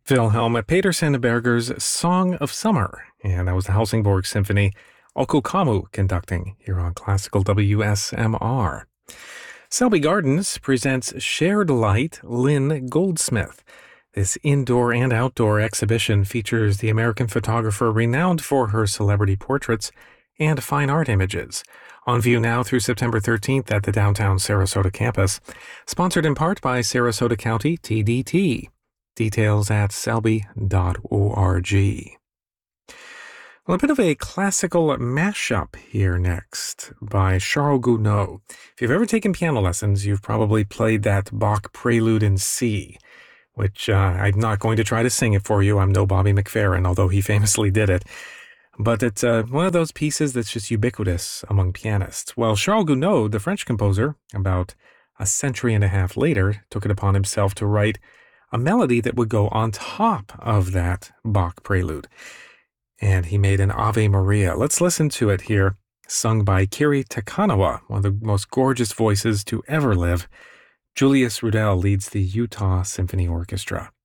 Wilhelm Petersen-Berger's Song of Summer, and that was the Helsingborg Symphony, Okko Kammu conducting here on Classical WSMR. Selby Gardens presents Shared Light, Lynn Goldsmith. This indoor and outdoor exhibition features the American photographer renowned for her celebrity portraits and fine art images. On view now through September 13th at the downtown Sarasota campus. Sponsored in part by Sarasota County TDT. Details at selby.org. Well, a bit of a classical mashup here next by Charles Gounod. If you've ever taken piano lessons, you've probably played that Bach Prelude in C, which I'm not going to try to sing it for you. I'm no Bobby McFerrin, although he famously did it. But it's one of those pieces that's just ubiquitous among pianists. Well, Charles Gounod, the French composer, about a century and a half later, took it upon himself to write a melody that would go on top of that Bach prelude. And he made an Ave Maria. Let's listen to it here, sung by Kiri Takanawa, one of the most gorgeous voices to ever live. Julius Rudel leads the Utah Symphony Orchestra.